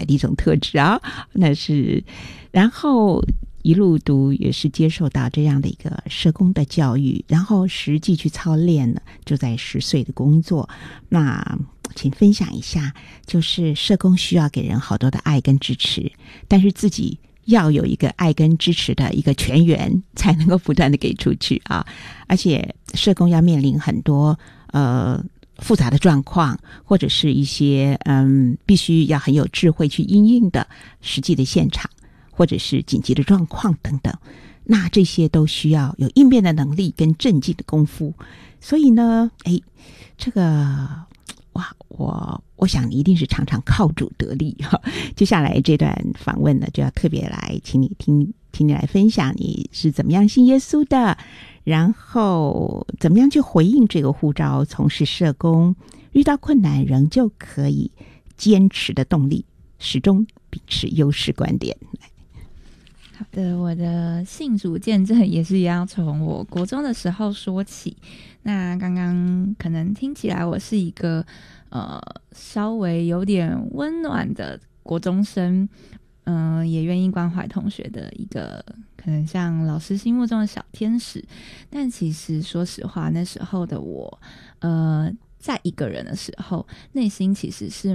的一种特质啊。那是，然后一路读也是接受到这样的一个社工的教育，然后实际去操练呢，就在10岁的工作。那请分享一下，就是社工需要给人好多的爱跟支持，但是自己要有一个爱跟支持的一个泉源，才能够不断的给出去啊。而且社工要面临很多复杂的状况，或者是一些必须要很有智慧去因应的实际的现场，或者是紧急的状况等等。那这些都需要有应变的能力跟镇静的功夫。所以呢，这个哇，我想你一定是常常靠主得力哈。接下来这段访问呢，就要特别来请你来分享你是怎么样信耶稣的，然后怎么样去回应这个呼召，从事社工，遇到困难仍旧可以坚持的动力，始终秉持优势观点。 好的，我的信主见证也是一样，从我国中的时候说起。那刚刚可能听起来我是一个稍微有点温暖的国中生，也愿意关怀同学的一个可能像老师心目中的小天使。但其实说实话，那时候的我在一个人的时候，内心其实是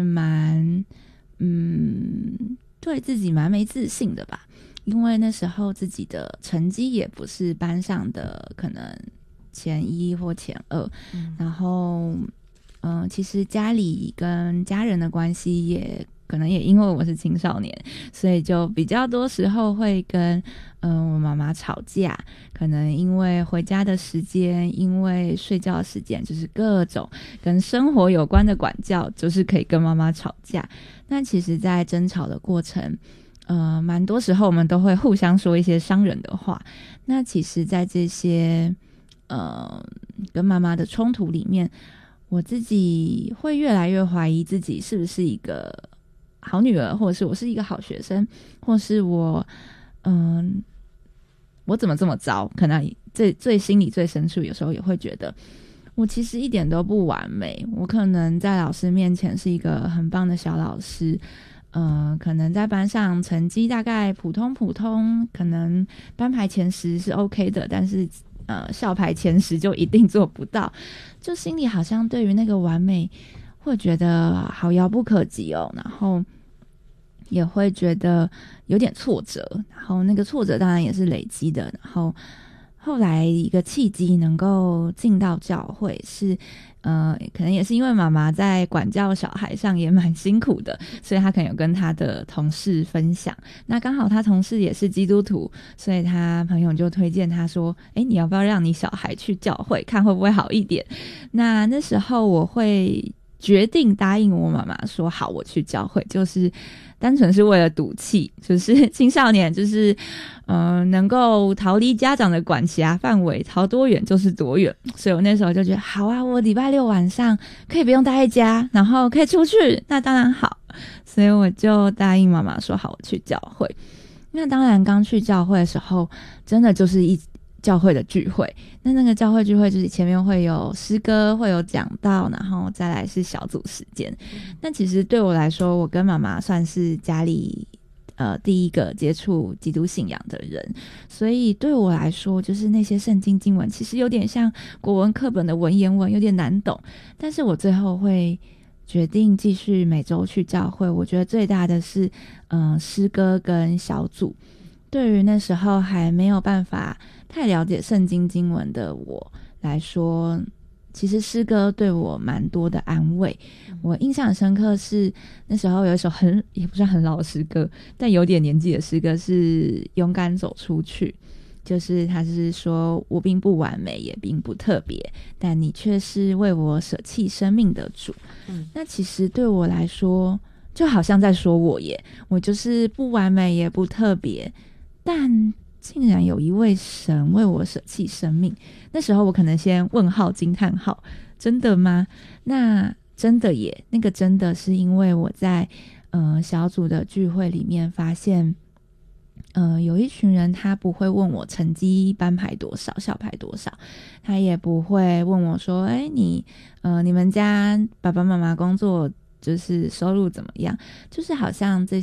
对自己蛮没自信的吧。因为那时候自己的成绩也不是班上的可能前1或前2，然后其实家里跟家人的关系也可能也因为我是青少年，所以就比较多时候会跟我妈妈吵架，可能因为回家的时间，因为睡觉的时间，就是各种跟生活有关的管教，就是可以跟妈妈吵架。那其实在争吵的过程蛮多时候我们都会互相说一些伤人的话。那其实在这些跟妈妈的冲突里面，我自己会越来越怀疑自己是不是一个好女儿，或者是我是一个好学生，或是我怎么这么糟。可能最心里最深处有时候也会觉得我其实一点都不完美，我可能在老师面前是一个很棒的小老师，可能在班上成绩大概普通，可能班排前10是 OK 的，但是校排前10就一定做不到，就心里好像对于那个完美会觉得好遥不可及哦，然后也会觉得有点挫折，然后那个挫折当然也是累积的。然后后来一个契机能够进到教会是可能也是因为妈妈在管教小孩上也蛮辛苦的，所以她可能有跟她的同事分享。那刚好她同事也是基督徒，所以她朋友就推荐她说你要不要让你小孩去教会看会不会好一点。那时候我会决定答应我妈妈说好，我去教会，就是单纯是为了赌气，就是青少年就是能够逃离家长的管辖范围，逃多远就是多远。所以我那时候就觉得好啊，我礼拜6晚上可以不用待在家，然后可以出去，那当然好。所以我就答应妈妈说好，我去教会。那当然刚去教会的时候真的就是教会的聚会，那个教会聚会就是前面会有诗歌，会有讲道，然后再来是小组时间。那其实对我来说，我跟妈妈算是家里第一个接触基督信仰的人，所以对我来说，就是那些圣经经文其实有点像国文课本的文言文，有点难懂。但是我最后会决定继续每周去教会，我觉得最大的是诗歌跟小组。对于那时候还没有办法太了解圣经经文的我来说，其实诗歌对我蛮多的安慰。我印象很深刻是那时候有一首也不算很老的诗歌，但有点年纪的诗歌，是勇敢走出去。就是他是说我并不完美，也并不特别，但你却是为我舍弃生命的主。那其实对我来说就好像在说我就是不完美也不特别，但竟然有一位神为我舍弃生命。那时候我可能先问号惊叹号，真的吗？那真的耶，那个真的是因为我在小组的聚会里面发现有一群人他不会问我成绩班排多少，校排多少，他也不会问我说你们家爸爸妈妈工作就是收入怎么样，就是好像这